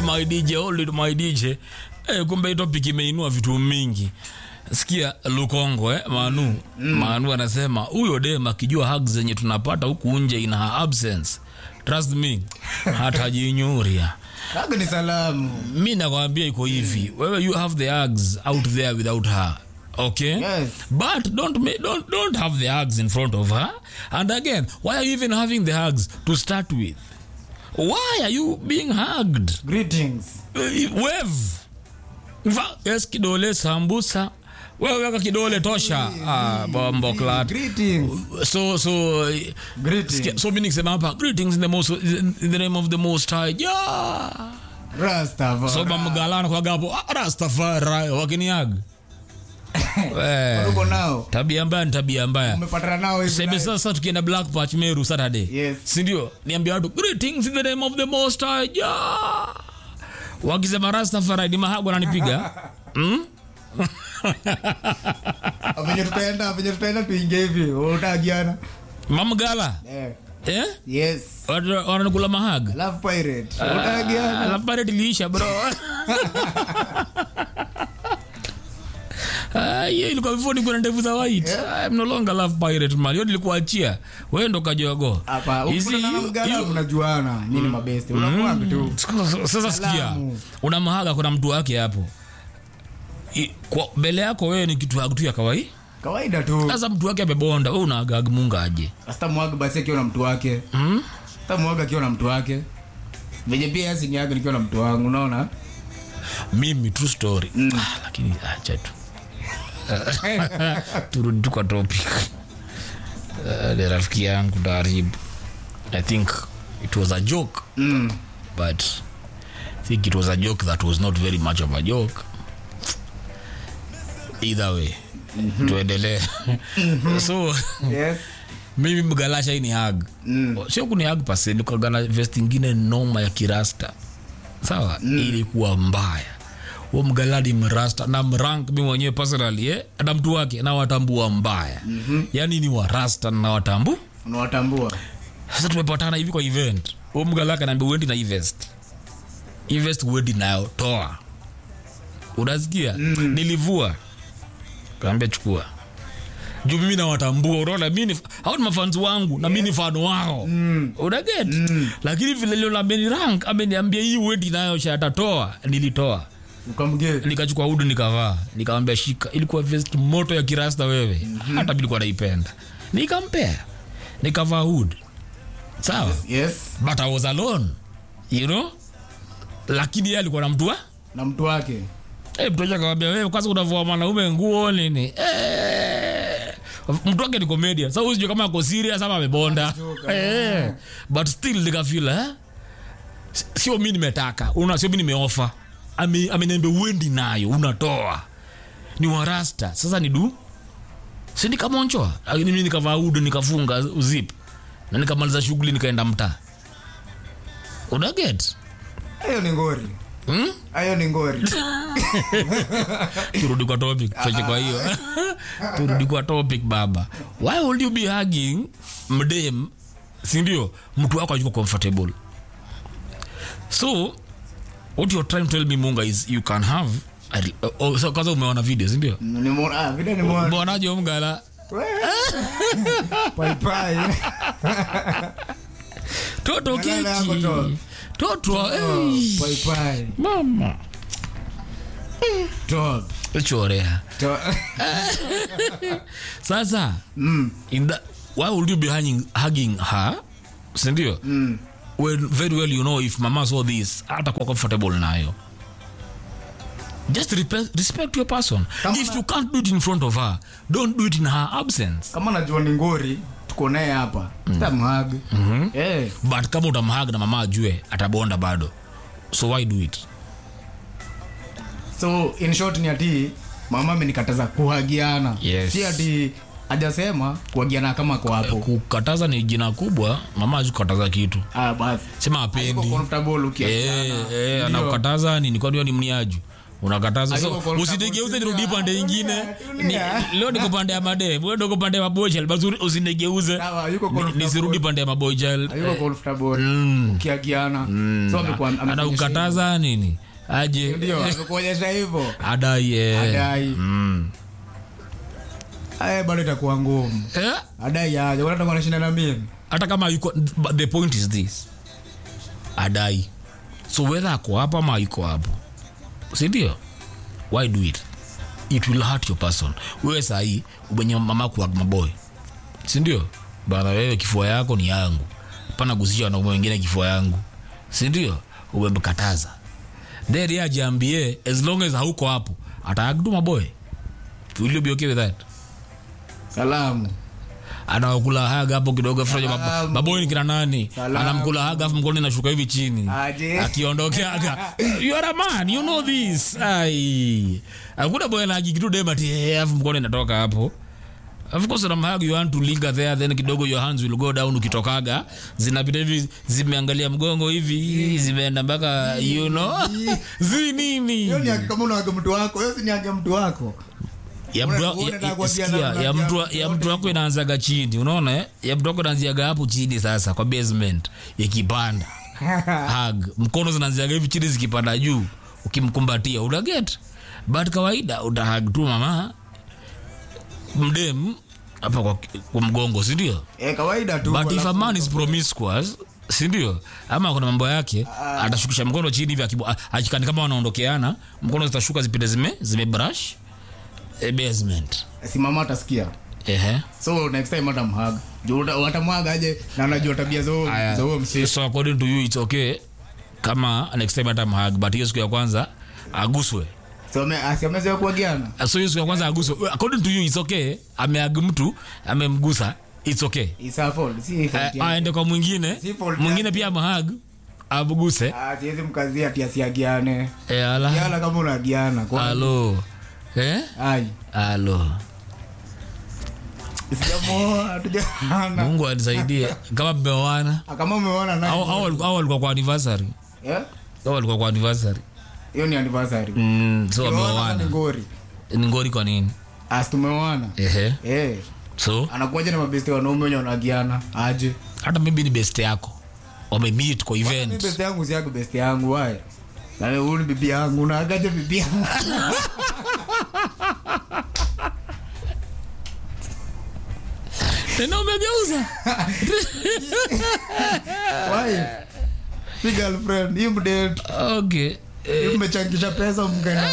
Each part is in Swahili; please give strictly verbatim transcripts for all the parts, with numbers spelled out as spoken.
my D J, hold it my D J. Eh, kumbe topic imeinua vitu mingi. Sikia Lukongo eh Manu mm. Manu anasema huyo dem akijua hugs zenye tunapata huku nje in her absence, trust me hata jinyuria. Hug ni salamu. Mimi nakwambia iko hivi, wewe you have the hugs out there without her. Okay? Yes. But don't don't don't have the hugs in front of her. And again, why are you even having the hugs to start with? Why are you being hugged? Greetings. Uh, wave. Yes, kidole sambusa. Wewe weka kidole tosha. Ah, bombo clat. Greetings. So so Greetings. so meaning sema hapa greetings in the most in the name of the most high. Yeah. Rastafari. So bamgalana kwa gapo Rastafari wakiniag. Eh. Uko nao. Tabia mbaya ni tabia mbaya. Umepatana nao hivi. Sasa sasa tukienda Black Patch Meru Saturday. Yes. Si ndio? Niambia watu greetings in the name of the most high. Yeah. Wakisema Rastafari ni mahago ananipiga. Mm? Avenye tutaenda, avenye tutaenda tuingie hivi. Utagiana. Mama Gala. Eh. Eh? Yes. Wanakula mahaga. Love pirate. Utagiana. Love pirate liisha bro. Ah, yeye ilikuwa before ni kuna ndevu za white. Yeah. I'm no longer love pirate man. Yo nilikuwa achia. Wewe ndo kajogo. Hapa ukuna na Mgala unajuana. Nini mabeste. Unakuwa tu. Sasa sikia. Una mahaga kuna mtu wake hapo. Kwa mbele yako wewe ni kitu hakutu ya kawaida. Kawaida tu. Sasa mtu wake amebonda, wewe unaagaga munga aje. Hata mwaga basi akiwa na mtu wake. Mhm. Hata mwaga akiwa na mtu wake. Venye pia yasi niaga nikiwa na mtu wangu, unaona? Mimi true story. Mm. Ah, lakini acha tu. Turudi kwa topic. Uh, the rafiki yangu Darib. I think it was a joke. Mm. But I think it was a joke that was not very much of a joke. Either way. Mm-hmm. Tuendelee. Mm-hmm. So yes. Mimi mgalasha ini hug. Mm. Sio kuni hug pase ni kagana vest nyingine noma ya kirasta. Sawa? Mm. Ilikuwa mbaya. Huo mgaladi mrasta na mrank mimi mwenyewe personally eh na mtu wake na watambua mbaya. Mm-hmm. Yaani ni warasta na watambu? Unawatambua. Sasa tumepatana hivi kwa event. Huo mgalaka anambia uendi na event. Event uendi nayo toa. Unasikia? Mm. Nilivua. Kaambia chukua. Juu mimi na watambua, unaona mimi hao ni mafans wangu na mimi ni fan wao. Mm. Unaget? Mm. Lakini vile leo la Benny Rank ameniambia hii wendi nayo shatatoa, nilitoa. Ukamgea. Nikachukua hudu nikavaa, nikamwambia shika. Ilikuwa vest moto ya kirasta wewe. Mm-hmm. Hata bilikuwa naipenda. Nikampea. Nikavaa hood. Sawa? Yes, yes. But I was alone. You know? Lakini yeye alikuwa na mtu wa? Na mtu wake. Eh, mtu akamwambia wewe kwanza unavua mwanaume nguo nini? Eh. Mtu wake ni comedian. Sasa usijue kama ako serious ama amebonda. Eh. But still nikafeel eh. Sio mimi nimetaka. Una sio mimi nimeoffer. Ame ameniambia uendi nayo unatoa. Ni warasta. Sasa ni du. Si nikamonchoa. Mimi nikavaa udo nikafunga uzip. Na nikamaliza shughuli nikaenda mtaa. Una get? Hayo ni ngori. Hmm? Hayo ni ngori. Turudi kwa topic. Tuache kwa hiyo. Turudi kwa topic baba. Why would you be hugging mdem? Si ndio? Mtu wako yuko comfortable. So what you're trying to tell me Munga is you can have uh, oh, so kaza umeona video si ndio? Nimeona ah video nimeona. Umeonaje Mgala? Pai pai. Toto keki. Toto eh. Pai pai. Mama. Top. Chorea. Sasa mm. in the, why would you be hugging, hugging her? Si ndio? Mm. When very well you know if mama saw this atakuwa comfortable nayo. Just respect, respect your person. Kama if you can't do it in front of her, don't do it in her absence. Kama najua ni ngori tuko naye hapa. Tutamhug. Mhm. Eh. But kama utamhug na mama ajue atabonda bado. So why do it? So in short ni ati mama amenikataza kuhagiana. Yes. Si ati hajasema kuhagiana kama kwa hapo. Kukataza ni jina kubwa, mama hajukataza kitu. Ah basi. Sema apendi. Comfortable ukihagiana. Eh eh anakukataza nini kwani wewe ni mniaju? unakataza so usinigeuze nirudi pande nyingine leo niko pande ya made wewe ndio pande ya maboja basi usinigeuze nisirudi pande ya maboja yuko comfortable ukiagiana so amekuwa anakukataza nini aje ndio amekuonyesha hivyo adai eh adai mm aye bado itakuwa ngumu eh adai aje wanataka wanashinda na mimi hata kama yuko the point is this adai so whether ako hapa ama yuko hapo si ndio why do it it will hurt your person wewe sahi ubenye mama kwa maboy si ndio bana wewe kifua yako ni yangu hapana gusisha na wengine kifua yangu si ndio umemkataza then yeye ajiambie as long as hauko hapo ataagdu maboy will you be okay with that salamu anakula haga hapo kidogo afanye maboy ni kina nani anamkula haga afu mkono inashuka hivi chini akiondokea haga you are a man you know this ai hakuna boy anaji kitu dema ti afu mkono inatoka hapo of course na mahag you want to linger there then kidogo your hands will go down ukitokaga zinapita hivi zimeangalia mgongo hivi zimeenda mpaka you know zi nini hiyo ni kama unaga mtu wako hiyo si ni anga mtu wako ya mtu ya mtu ya mtu wako inaanzaga chini unaona eh ya mtu wako inaanzaga hapo chini sasa kwa basement ikipanda hug mkono zinaanzaga hivi chini zikipanda juu ukimkumbatia una get but kawaida utahug tu mama mdem hapa kwa, kwa mgongo si ndio eh kawaida tu but if a man is promiscuous si ndio ama kuna mambo yake uh, atashukisha mkono chini hivi akikani kama wanaondokeana mkono zitashuka zipinde zime zime brush a basement si mama atasikia ehe so next time atamhug juu atamwaga aje na anajua tabia zao za huo msee so according to you it's okay kama next time atamhug but hiyo siku ya kwanza aguswe so ame asiameze kuagiana so hiyo siku ya kwanza aguswe according to you it's okay ameag mtu amemgusa it's okay it's a fault si fault aende kwa mwingine mwingine pia amhug abuguse ah siwezi mkazia ati asiagiane eh ala yala kama unagiana kwa halo eh ai halo Sijamo atujana Mungu anisaidie kama mmeoana kama umeoana na au au alikuwa kwa anniversary eh au alikuwa kwa anniversary hiyo ni anniversary mm so ameoana ngori ni ngori kwa nini as tumeoana ehe eh so anakuja na mabeste wanaume wenye wanagiana aje hata mimi ni best yako wame meet kwa event mimi best yangu si yako best yangu wae na wewe ni bibi yangu na agaje bibi yangu tena umegeuza wae big girlfriend you mdate okay you mmechangisha pesa mkana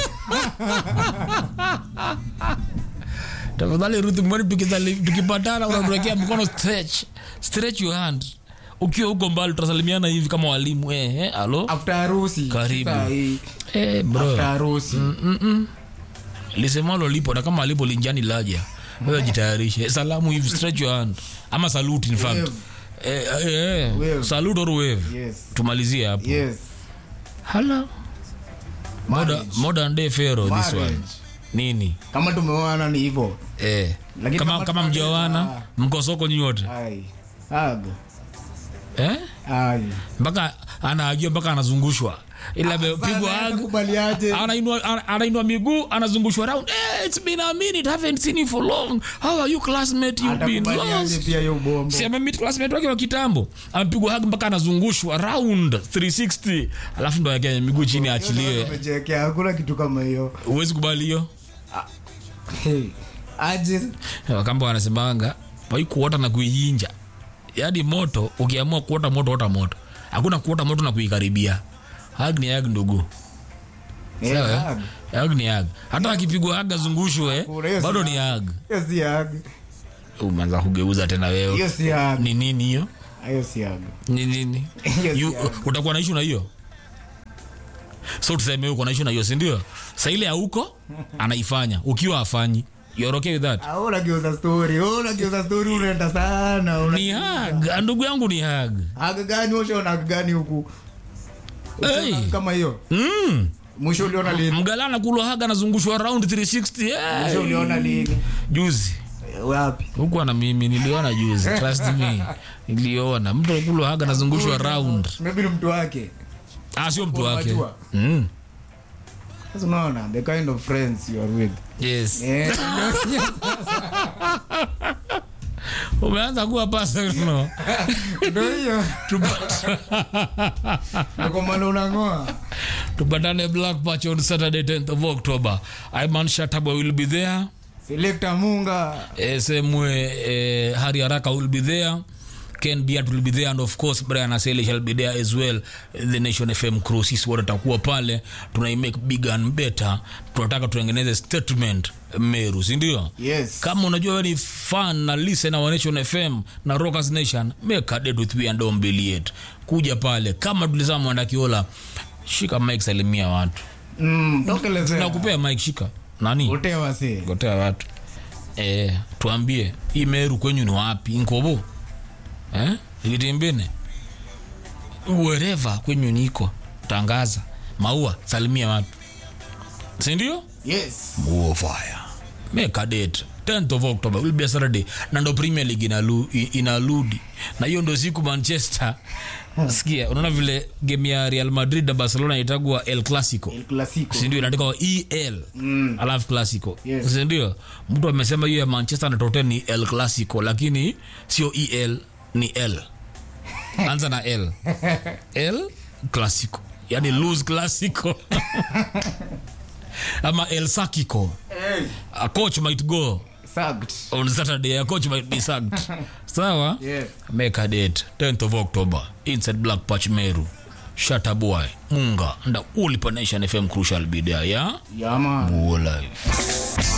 tafadhali Ruth mwani tukizali tukipatana unamwekea mkono stretch stretch your hand ukiwa huko mbali tutasalimiana hivi kama walimu eh eh halo after harusi karibu eh bro after harusi mm mm lisemalo lipo na kama alipo linjani laja wewe jitayarishe salamu hivi stretch your hand ama salute in fact eh eh salute or wave yes tumalizie hapo yes hello modern modern day pharaoh this one nini kama tumeoana ni hivyo eh kama kama, kama mjaoana mko soko nyote ai ago eh ai mpaka anaagio mpaka anazungushwa ila amepigwa akubaliaje anainua anainua miguu anazungushwa round eh it's been a minute haven't seen you for long how are you classmate you been lost pia hiyo bombo si amemit classmate wake wa kitambo amepigwa hug mpaka anazungushwa round three sixty alafu ndo yake miguu chini aachilie amejekea hakuna kitu kama hiyo uwezi kubali hiyo hey aje wakamba wanasemanga pai kuota na kuinja yaani moto ukiamua kuota moto ota moto hakuna kuota moto na kuikaribia hug ni hug ndugu yeah hug ni hug hata akipigwa hug azungushwe bado ni hug yes hug umeanza kugeuza tena wewe yes hug ni nini hiyo hiyo si hug ni nini utakuwa na issue na hiyo so tuseme uko na issue na hiyo si ndio sasa ile huko anaifanya ukiwa afanyi you're okay with that ah una geuza story una geuza story unaenda sana una ni hug ndugu yangu ni hug hug gani usho na gani huku hey. kama hiyo mm mwisho uliona lini mgalana kulo hug anazungushwa around three sixty hey. mwisho uliona lini juzi wapi huko na mimi niliona juzi trust me niliona mtu kulo hug anazungushwa around maybe mtu wake ah sio mtu wake mm Sasa unaona the kind of friends you are with. Yes. Eh. Umeanza kuwa personal. Ndio hiyo. Kwa maana unangoa. Tupatane Black Patch on Saturday tenth of October. Iman Shatabwa will be there. Selector Munga. Semwe eh, Hari Haraka will be there. Ken Beard will be there, and of course Brian Aseli shall be there as well. The Nation F M crew sisi wote tutakuwa pale, tunai make bigger and better. Tunataka tutengeneze statement Meru, si ndio? Yes. Kama unajua wewe ni fan na listener wa Nation F M na Rockers Nation, make a date with me and don't be late. Kuja pale kama tulizama Mwanda Kiola, shika mic, salimia watu. Mm, tokelezea. Nakupea mic, shika. Nani? Gotea wasi. Gotea watu. Eh, tuambie hii Meru kwenyu ni wapi? Nkobo? Eh? Ikitimbene. Wherever kwenyu niko, tangaza. Maua, salimia watu. Si ndio? Yes. Muo fire. Make a date. tenth of October will be a Saturday. Na ndo Premier League inalu, inaludi. Na hiyo ndo siku Manchester. Sikia, unaona vile game ya Real Madrid na Barcelona itagua El Clasico. El Clasico. Si ndio inaandikwa E L. Mm. Alafu Clasico. Yes. Si ndio? Mtu amesema hiyo ya Manchester na Tottenham ni El Clasico, lakini sio E L, ni L. Anza na L. El Clasico. Yani lose Clasico. Ama El Sakiko. Hey. A coach might go Sacked. on Saturday. A coach might be sacked. Sawa? Yes. Make a date. tenth of October. Inside Black Patch Meru. Shatabwa, Munga, and the Ulipa Nation F M crew shall be there, yeah? Yeah, man. Buo live.